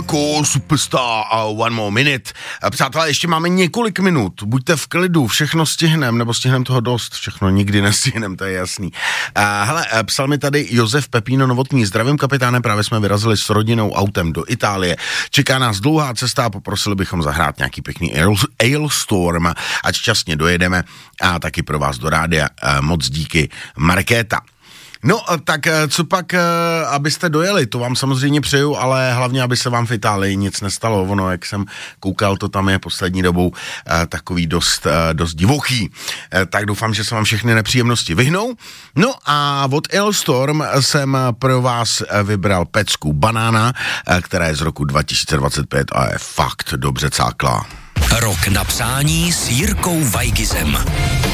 Cool, Superstar a One More Minute. Přátelé, ještě máme několik minut, buďte v klidu, všechno stihnem, nebo stihnem toho dost, všechno nikdy nestihnem, to je jasný. Hele, psal mi tady Josef Pepíno Novotný, zdravím kapitáne, právě jsme vyrazili s rodinou autem do Itálie, čeká nás dlouhá cesta a poprosili bychom zahrát nějaký pěkný Ailstorm, ať šťastně dojedeme a taky pro vás do rádia, moc díky, Markéta. No, tak co pak, abyste dojeli, to vám samozřejmě přeju, ale hlavně, aby se vám v Itálii nic nestalo. Ono, jak jsem koukal, to tam je poslední dobou takový dost divochý. Tak doufám, že se vám všechny nepříjemnosti vyhnou. No a od Ailstorm jsem pro vás vybral pecku Banána, která je z roku 2025 a je fakt dobře cáklá. Rok na přání s Jirkou Weigizem.